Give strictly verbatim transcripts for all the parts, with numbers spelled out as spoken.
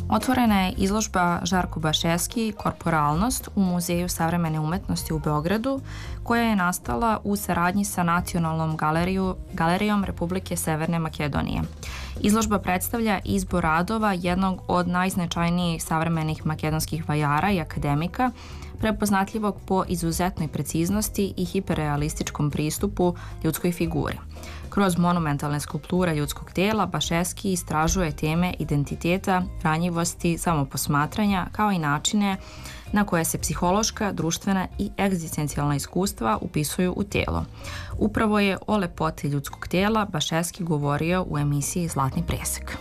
Otvorena je izložba Žarko Baševski Korporalnost u Muzeju savremene umetnosti u Beogradu, koja je nastala u saradnji sa Nacionalnom galeriju, galerijom Republike Severne Makedonije. Izložba predstavlja izbor radova jednog od najznačajnijih savremenih makedonskih vajara i akademika, prepoznatljivog po izuzetnoj preciznosti i hiperrealističkom pristupu ljudskoj figuri. Kroz monumentalne skulpture ljudskog tela Baševski istražuje teme identiteta, ranjivosti, samoposmatranja, kao i načine na koje se psihološka, društvena i egzistencijalna iskustva upisuju u telo. Upravo je o lepoti ljudskog tela Baševski govorio u emisiji Zlatni presek.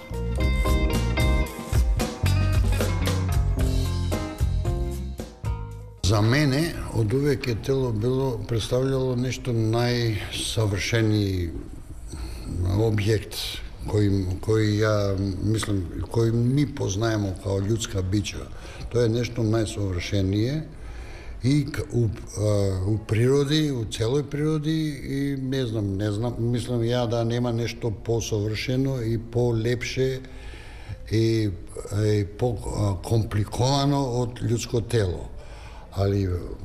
Za mene od uvek je telo bilo predstavljalo nešto najsavršeniji objekt koji, koji ja mislim, koji mi poznajemo kao ljudska bića. To je nešto najsavršenije i u, u prirodi, u celoj prirodi i ne znam, ne znam, mislim ja da nema nešto posavršeno i polepše i, i komplikovano od ljudsko telo. Ali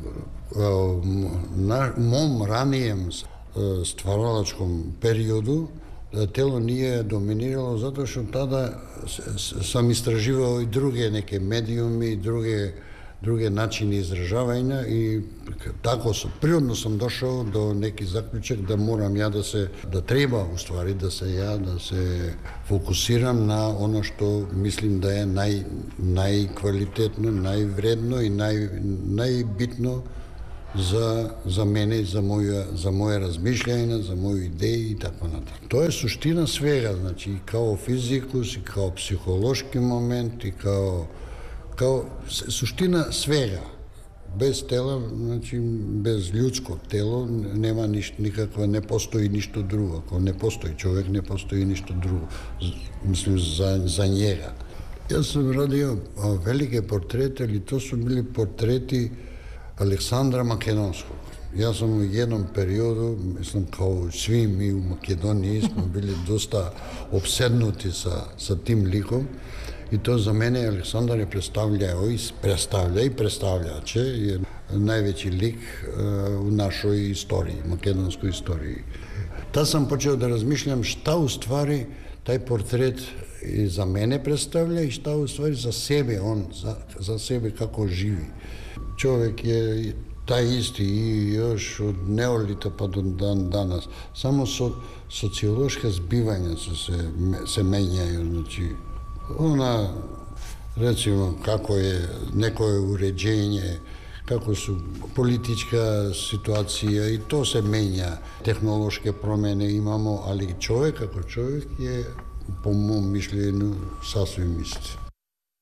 u mom ranijem stvaralačkom periodu telo nije dominiralo zato što tada sam istraživao i druge neke medijumi i druge, druge načine izražavanja i tako sam, prirodno sam došao do neki zaključak da moram ja da se, da treba u stvari da se ja, da se fokusiram na ono što mislim da je naj, najkvalitetno, najvredno i naj, najbitno za, za mene, za moje, za moje razmišljanje, za moju ideju i tako nadalje. To je suština svega, znači i kao fizikus, i kao psihološki moment, i kao, kao suština svega. Bez tela, znači bez ljudskog tela nema ništa, nikakva, ne postoji ništa drugo. Ako ne postoji čovjek, ne postoji ništa drugo, mislim, za, za njega. Ja sam radio velike portrete, ali to su bili portreti Aleksandra Makedonskog. Ja sam u jednom periodu, mislim, kao svi mi u Makedoniji smo bili dosta opsednuti sa, sa tim likom. I to za mene Aleksandar je predstavljao i predstavlja i predstavljače je najveći lik uh, u našoj istoriji, makedonskoj istoriji. Tad sam počeo da razmišljam šta u stvari taj portret i za mene predstavlja i šta u stvari za sebe on, za, za sebe kako živi. Čovjek je taj isti i još od neolita pa do dan danas. Samo so, sociološka zbivanja su se, se menjaju, znači ona, recimo, kako je neko je uređenje, kako su politička situacija i to se menja. Tehnološke promjene imamo, ali čovjek ako čovjek je, po mom mišljenju, sasvim isti.